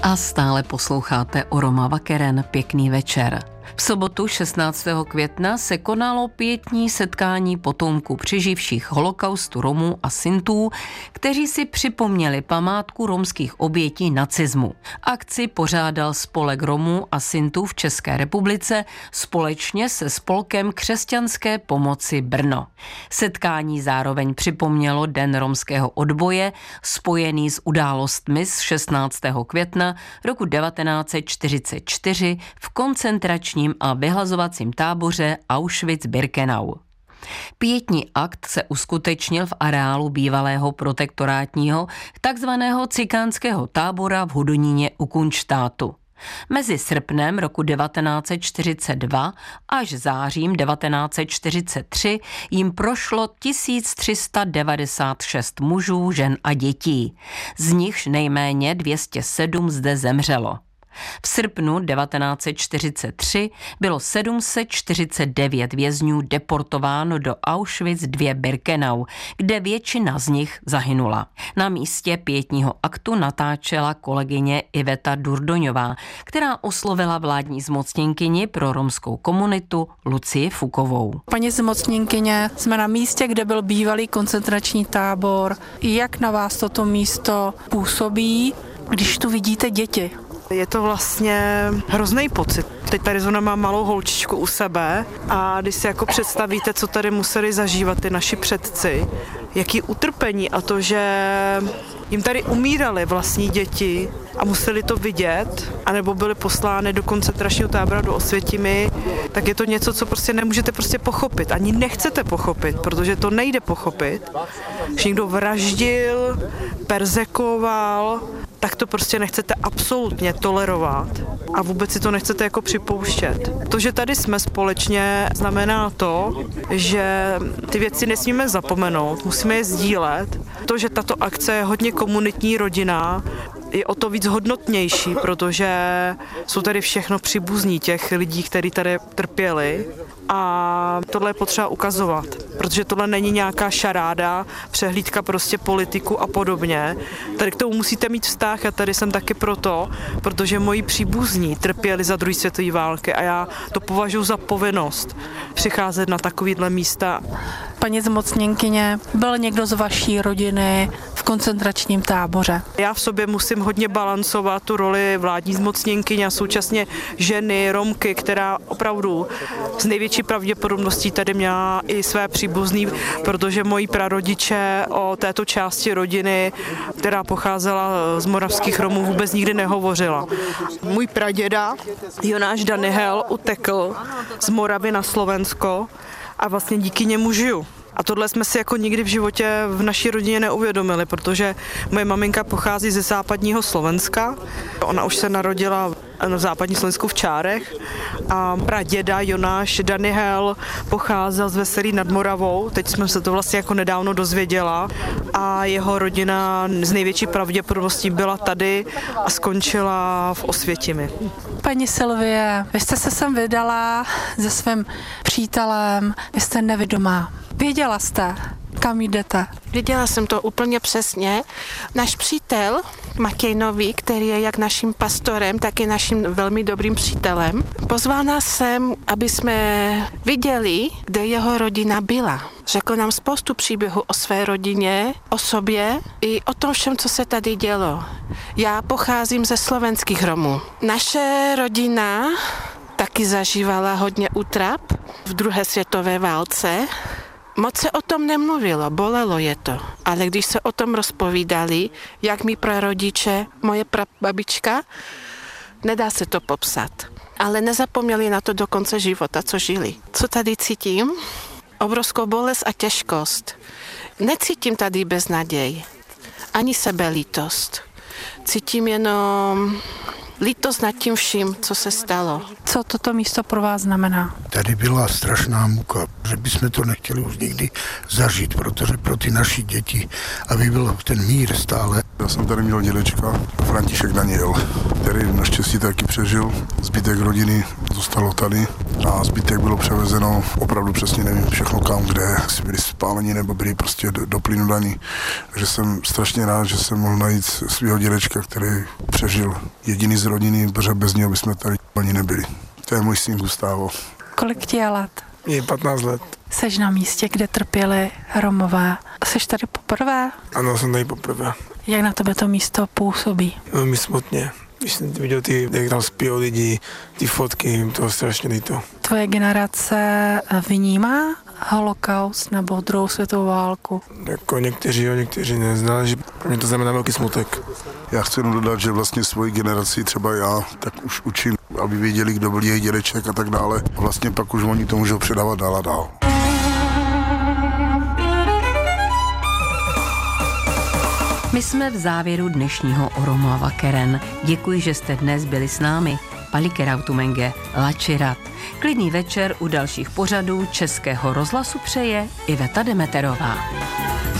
A stále posloucháte o Roma Vakeren. Pěkný večer. V sobotu 16. května se konalo pietní setkání potomků přeživších holokaustu Romů a Sintů, kteří si připomněli památku romských obětí nacismu. Akci pořádal Spolek Romů a Sintů v České republice společně se Spolkem křesťanské pomoci Brno. Setkání zároveň připomnělo Den romského odboje, spojený s událostmi z 16. května roku 1944 v koncentračním a vyhlazovacím táboře Auschwitz-Birkenau. Pietní akt se uskutečnil v areálu bývalého protektorátního takzvaného cikánského tábora v Hodoníně u Kunštátu. Mezi srpnem roku 1942 až zářím 1943 jim prošlo 1396 mužů, žen a dětí. Z nichž nejméně 207 zde zemřelo. V srpnu 1943 bylo 749 vězňů deportováno do Auschwitz-II-Birkenau, kde většina z nich zahynula. Na místě pietního aktu natáčela kolegyně Iveta Durdoňová, která oslovila vládní zmocněnkyni pro romskou komunitu Lucii Fukovou. Paní zmocněnkyně, jsme na místě, kde byl bývalý koncentrační tábor. Jak na vás toto místo působí, když tu vidíte děti? Je to vlastně hrozný pocit. Teď tady zrovna mám malou holčičku u sebe a když si jako představíte, co tady museli zažívat ty naši předci, jaký utrpení a to, že jim tady umírali vlastní děti a museli to vidět, anebo byly poslány do koncentračního tábora do Osvětimi, tak je to něco, co prostě nemůžete prostě pochopit. Ani nechcete pochopit, protože to nejde pochopit. Když někdo vraždil, perzekoval, tak to prostě nechcete absolutně tolerovat a vůbec si to nechcete jako připouštět. To, že tady jsme společně, znamená to, že ty věci nesmíme zapomenout, musíme je sdílet. To, že tato akce je hodně komunitní rodina, je o to víc hodnotnější, protože jsou tady všechno příbuzní těch lidí, kteří tady trpěli a tohle je potřeba ukazovat, protože tohle není nějaká šaráda, přehlídka prostě politiku a podobně. Tady k tomu musíte mít vztah a tady jsem taky proto, protože moji příbuzní trpěli za druhé světové války a já to považuji za povinnost přicházet na takovýhle místa. Paní zmocněnkyně, byl někdo z vaší rodiny v koncentračním táboře? Já v sobě musím hodně balancovat tu roli vládní zmocněnkyně a současně ženy, Romky, která opravdu s největší pravděpodobností tady měla i své příbuzný, protože moji prarodiče o této části rodiny, která pocházela z moravských Romů, vůbec nikdy nehovořila. Můj praděda Jonáš Danyhel utekl z Moravy na Slovensko a vlastně díky němu žiju. A tohle jsme si jako nikdy v životě v naší rodině neuvědomili, protože moje maminka pochází ze západního Slovenska. Ona už se narodila v západní Slovensku v Čárech a praděda Jonáš Danyhel pocházel z Veselí nad Moravou. Teď jsme se to vlastně jako nedávno dozvěděla a jeho rodina z největší pravděpodobností byla tady a skončila v Osvětimi. Paní Sylvie, vy jste se sem vydala se svým přítelem, vy jste nevidomá. Věděla jste, kam jdete? Věděla jsem to úplně přesně. Náš přítel Matěj Nový, který je jak naším pastorem, tak i naším velmi dobrým přítelem, pozval nás sem, aby jsme viděli, kde jeho rodina byla. Řekl nám spoustu příběhů o své rodině, o sobě i o tom všem, co se tady dělo. Já pocházím ze slovenských Romů. Naše rodina taky zažívala hodně útrap v druhé světové válce. Moc se o tom nemluvilo, bolelo je to. Ale když se o tom rozpovídali, jak mi prarodiče, moje prababička, nedá se to popsat. Ale nezapomněli na to do konce života, co žili. Co tady cítím? Obrovskou bolest a těžkost. Necítím tady beznaděj, ani sebelítost. Cítím jenom lítost nad tím vším, co se stalo. Co toto místo pro vás znamená? Tady byla strašná muka, že bychom to nechtěli už nikdy zažít, protože pro ty naši děti, aby byl ten mír stále Já jsem tady měl dědečka, František Daniel, který naštěstí taky přežil. Zbytek rodiny zůstalo tady a zbytek bylo převezeno, opravdu přesně nevím všechno kam, kde, si byli spáleni nebo byli prostě do plynu daní. Takže jsem strašně rád, že jsem mohl najít svého dědečka, který přežil. Jediný z rodiny, protože bez něho bychom tady ani nebyli. To je můj syn Gustavo. Kolik ti je let? Je 15 let. Seš na místě, kde trpěli Romové. Seš tady poprvé? Ano, jsem tady poprvé. Jak na tebe to místo působí? Velmi smutně. Když jsem viděl jak tam spí lidi, ty fotky, to strašně líto. Tvoje generace vnímá holokaust nebo druhou světovou válku? Jako někteří ne. Záleží, pro mě to znamená velký smutek. Já chci jenom dodat, že vlastně svoji generaci, třeba já, tak už učím, aby věděli, kdo byl jejich dědeček a tak dále. A vlastně pak už oni to můžou předávat dál a dál. My jsme v závěru dnešního Oromava Keren. Děkuji, že jste dnes byli s námi. Palikerautumenge, Lačirat. Klidný večer u dalších pořadů Českého rozhlasu přeje Iveta Demeterová.